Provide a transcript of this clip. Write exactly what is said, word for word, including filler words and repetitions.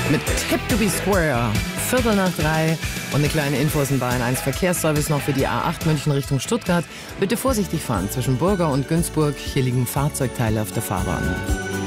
mit Tip to be Square. Viertel nach drei und eine kleine Info aus dem Bayern eins Verkehrsservice noch für die A acht München Richtung Stuttgart. Bitte vorsichtig fahren zwischen Burger und Günzburg. Hier liegen Fahrzeugteile auf der Fahrbahn.